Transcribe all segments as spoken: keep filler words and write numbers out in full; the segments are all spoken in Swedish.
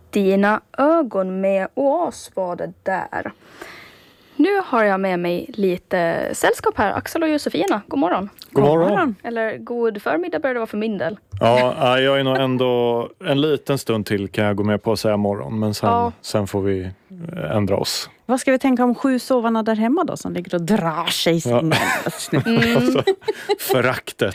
Dina ögon med oas var det där. Nu har jag med mig lite sällskap här. Axel och Josefina, god morgon. God morgon. God morgon. Eller god förmiddag börjar det vara för min del. Ja, jag är nog ändå en liten stund till kan jag gå med på att säga morgon. Men sen, ja. sen får vi ändra oss. Vad ska vi tänka om sju sovarna där hemma då som ligger och drar sig i sängen? Ja. Mm. Alltså, föraktet.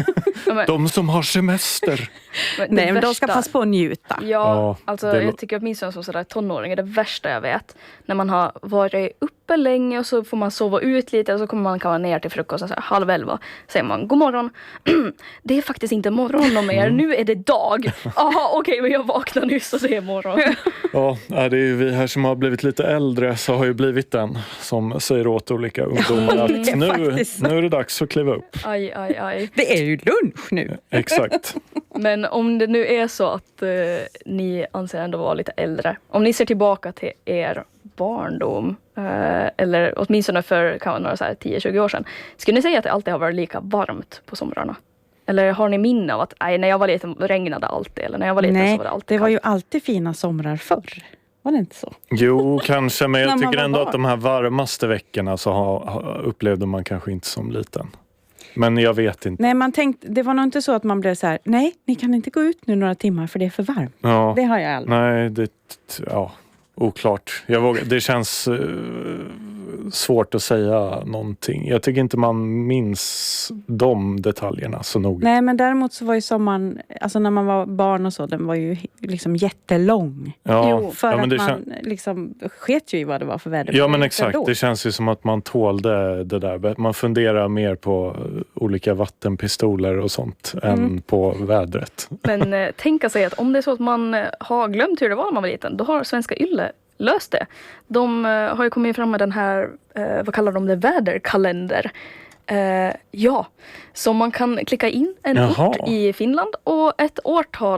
De som har semester. Men Nej, men värsta, de ska passa på att njuta. Ja, ja alltså det... jag tycker åtminstone som sådär tonåring är det värsta jag vet. När man har varit uppe länge och så får man sova ut lite och så kommer man komma ner till frukost så här, halv elva. Säger man, god morgon. Det är faktiskt inte morgon om er, nu är det dag. Jaha, okej, okay, men jag vaknar nyss och säger morgon. Ja, det är ju vi här som har blivit lite äldre så har ju blivit den som säger åt olika ungdomar att mm. nu, nu är det dags att kliva upp. Aj, aj, aj. Det är ju lunch nu. Exakt. Men om det nu är så att uh, ni anser ändå vara lite äldre. Om ni ser tillbaka till er barndom. Uh, eller åtminstone för kan några så här tio tjugo år sedan. Skulle ni säga att det alltid har varit lika varmt på somrarna? Eller har ni minne av att nej, när jag var liten regnade alltid? Eller när jag var liten nej, så var det alltid det kallt. var ju alltid fina somrar förr. Var det inte så? Jo, kanske. Men jag tycker ändå barn. att de här varmaste veckorna så ha, ha, upplevde man kanske inte som liten. Men jag vet inte. Nej, man tänkte, det var nog inte så att man blev så här, nej, ni kan inte gå ut nu några timmar för det är för varmt. Ja. Det har jag aldrig. Nej, det, ja, oklart. Jag vågar, det känns uh, svårt att säga någonting. Jag tycker inte man minns de detaljerna så noga. Nej, men däremot så var ju sommaren, alltså när man var barn och så, den var ju liksom jättelång. Ja, jo, för ja, men att det man kän... liksom sket ju i vad det var för väder. Ja, men exakt. Det känns ju som att man tålde det där. Man funderar mer på olika vattenpistoler och sånt mm. än på vädret. Men eh, tänka sig att om det är så att man har glömt hur det var när man var liten, då har Svenska Yle löst det. De uh, har ju kommit fram med den här, uh, vad kallar de det, väderkalender. Uh, ja, så man kan klicka in en Jaha. ort i Finland och ett årtal.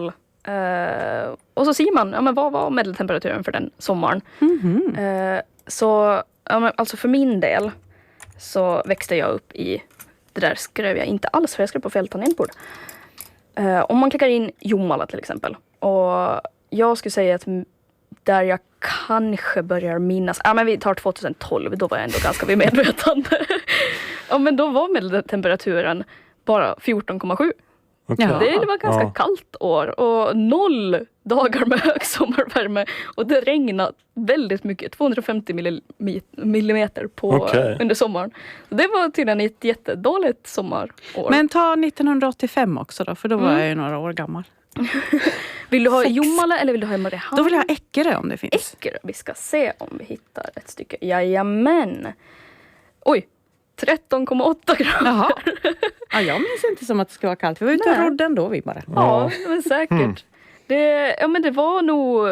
Uh, och så ser man, ja men vad var medeltemperaturen för den sommaren. Mm-hmm. Uh, så, ja men alltså för min del så växte jag upp i, det där skrev jag inte alls för jag skrev på fel tangentbord. Uh, om man klickar in Jomala till exempel. Och jag skulle säga att där jag kanske börjar minnas. Ja, men vi tar tjugotolv. Då var jag ändå ganska vid medvetande. Ja, men då var medeltemperaturen bara fjorton komma sju. Okay. Det, det var ganska ja. kallt år. Och noll dagar med hög sommarvärme. Och det regnade väldigt mycket. tvåhundrafemtio millimeter på, okay. under sommaren. Det var tydligen ett jättedåligt sommarår. Men ta nittonhundraåttiofem också då. För då var mm. jag ju några år gammal. Vill du ha Sex. Jomala eller vill du ha Mariehamn? Då vill jag ha Eckerö om det finns. Eckerö, vi ska se om vi hittar ett stycke. Jajamän. Oj, tretton komma åtta grader. Jaha. Ja, jag minns inte som att det skulle vara kallt. Vi var ute och rodde ändå vi bara. Ja, men säkert. Mm. Det, ja, men det var nog...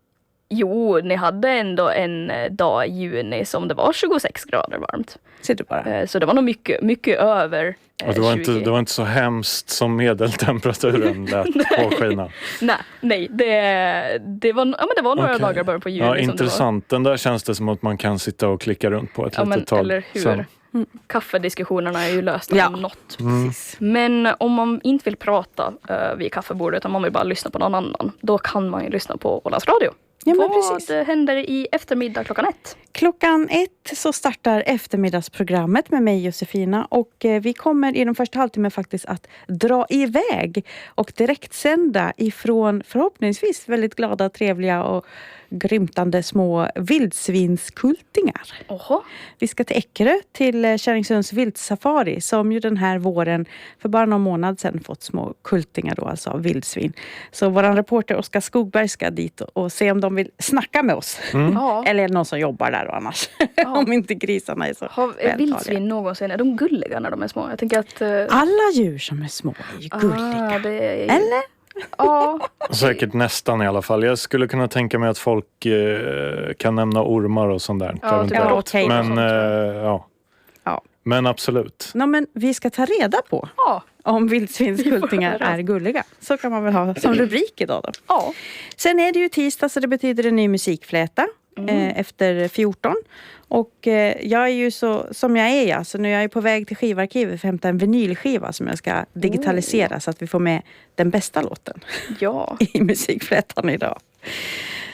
Jo, ni hade ändå en dag i juni som det var tjugosex grader varmt. Ser du bara. Så det var nog mycket, mycket över ja, det, var inte, det var inte så hemskt som medeltemperaturen lät påskina. Nej, nej det, det, var, ja, men det var några okay. dagar bara på juni. Ja, intressant. Den där känns det som att man kan sitta och klicka runt på ett ja, litet men, tag. Eller hur? Sen. Mm. Kaffediskussionerna är ju lösta ja. om något. Mm. Men om man inte vill prata uh, vid kaffebordet utan man vill bara lyssna på någon annan, då kan man ju lyssna på Ålands Radio. Ja, vad precis. händer i eftermiddag klockan ett? Klockan ett så startar eftermiddagsprogrammet med mig Josefina och eh, vi kommer i den första halvtimmen faktiskt att dra iväg och direktsända ifrån förhoppningsvis väldigt glada, trevliga och grymtande små vildsvinskultingar. Oho. Vi ska till Eckerö till Kärringsunds vildsafari som ju den här våren för bara någon månad sedan fått små kultingar då, alltså av vildsvin. Så våran reporter Oskar Skogberg ska dit och se om de vill snacka med oss. Mm. Eller är det någon som jobbar där och annars. Ja. Om inte grisarna är så Har är vildsvin någonsin, är de gulliga när de är små? Jag tänker att... Uh... Alla djur som är små är ju gulliga. Ah, det är... Eller? Ja. Säkert nästan i alla fall. Jag skulle kunna tänka mig att folk eh, kan nämna ormar och sånt där. Ja, ja, okay. Men, eh, ja. Ja. Men absolut. No, men vi ska ta reda på ja. om vildsvinskultingar är gulliga. Så kan man väl ha som rubrik idag då. Ja. Sen är det ju tisdag så det betyder en ny musikfläta. Mm. Eh, efter fjorton. Och eh, jag är ju så som jag är ja, så nu är jag på väg till skivarkivet för att hämta en vinylskiva som jag ska digitalisera oh. så att vi får med den bästa låten ja. i musikflätan idag.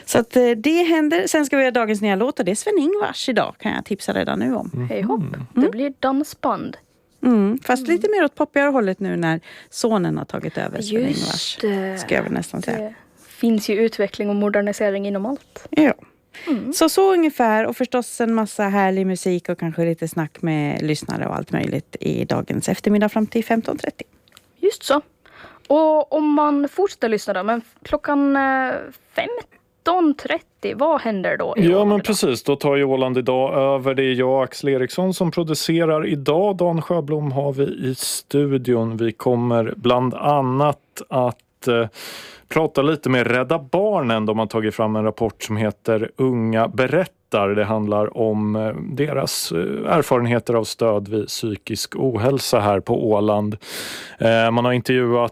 Så att eh, det händer. Sen ska vi ha dagens nya låt och det är Sven-Ingvars idag, kan jag tipsa redan nu om. Hej hopp, det blir dansband. Mm, fast lite mer åt poppigare hållet nu när sonen har tagit över Sven-Ingvars. Just det. Ska jag väl nästan säga. Det finns ju utveckling och modernisering inom allt. Ja. Mm. Så så ungefär, och förstås en massa härlig musik och kanske lite snack med lyssnare och allt möjligt i dagens eftermiddag fram till femton trettio. Just så. Och om man fortsätter lyssna då, men klockan eh, femton trettio, vad händer då? i Ja, Åland men idag? precis. Då tar ju Åland idag över. Det är jag, Axel Eriksson, som producerar idag. Dan Sjöblom har vi i studion. Vi kommer bland annat att eh, prata lite med Rädda Barnen. De har tagit fram en rapport som heter Unga berättar. Det handlar om eh, deras eh, erfarenheter av stöd vid psykisk ohälsa här på Åland. Eh, man har intervjuat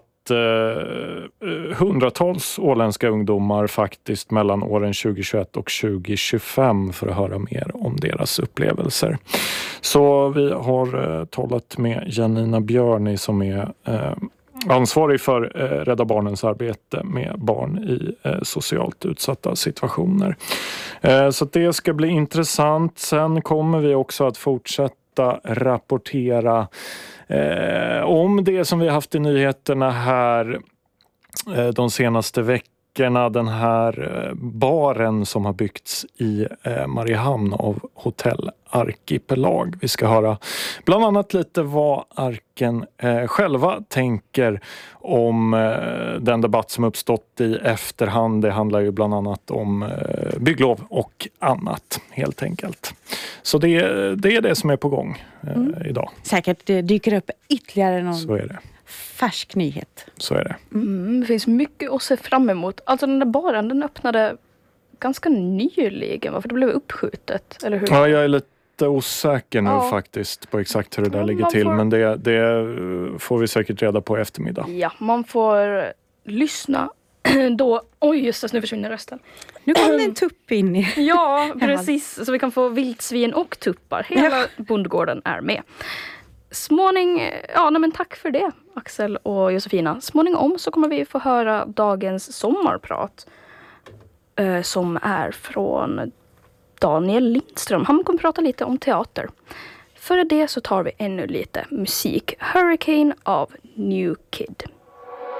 Eh, hundratals åländska ungdomar faktiskt mellan åren tjugohundratjugoett och tjugotjugofem för att höra mer om deras upplevelser. Så vi har eh, talat med Janina Björni som är eh, ansvarig för eh, Rädda Barnens arbete med barn i eh, socialt utsatta situationer. Eh, så det ska bli intressant. Sen kommer vi också att fortsätta rapportera Eh, om det som vi har haft i nyheterna här eh, de senaste veckorna, den här eh, baren som har byggts i eh, Mariehamn av Hotell Arkipelag. Vi ska höra bland annat lite vad Arken eh, själva tänker om eh, den debatt som uppstått i efterhand. Det handlar ju bland annat om eh, bygglov och annat helt enkelt. Så det, det är det som är på gång eh, mm. idag. Säkert det dyker upp ytterligare någon Så är det. färsk nyhet. Så är det. Mm, det finns mycket att se fram emot. Alltså den där baren, den öppnade ganska nyligen, varför det blev uppskjutet, eller hur? Ja, jag är lite osäker nu ja. faktiskt på exakt hur det där Ja, ligger man till. får- Men det, det får vi säkert reda på i eftermiddag. Ja, man får lyssna då. Oj, just det, nu försvinner rösten. Nu kom det en tupp in i... Ja, precis. Så vi kan få vildsvin och tuppar. Hela bondgården är med. Småning, ja nej, men tack för det Axel och Josefina. Småningom så kommer vi få höra dagens sommarprat. Eh, som är från Daniel Lindström. Han kommer prata lite om teater. Före det så tar vi ännu lite musik. Hurricane av New Kid.